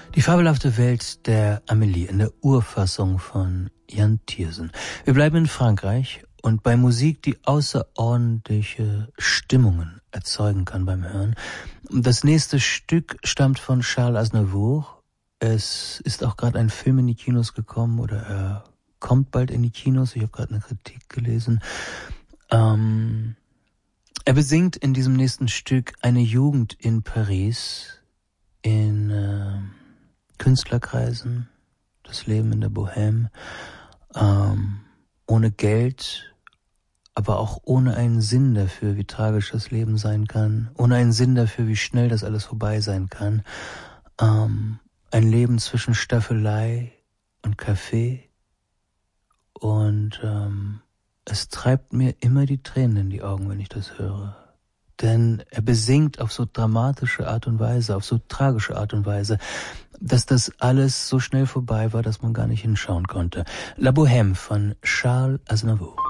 Die fabelhafte Welt der Amélie in der Urfassung von Jan Tiersen. Wir bleiben in Frankreich und bei Musik, die außerordentliche Stimmungen erzeugen kann beim Hören. Das nächste Stück stammt von Charles Aznavour. Es ist auch gerade ein Film in die Kinos gekommen oder er kommt bald in die Kinos. Ich habe gerade eine Kritik gelesen. Er besingt in diesem nächsten Stück eine Jugend in Paris, in Künstlerkreisen, das Leben in der Bohème, ohne Geld, aber auch ohne einen Sinn dafür, wie tragisch das Leben sein kann, ohne einen Sinn dafür, wie schnell das alles vorbei sein kann. Ein Leben zwischen Staffelei und Kaffee und es treibt mir immer die Tränen in die Augen, wenn ich das höre. Denn er besingt auf so dramatische Art und Weise, auf so tragische Art und Weise, dass das alles so schnell vorbei war, dass man gar nicht hinschauen konnte. La Bohème von Charles Aznavour.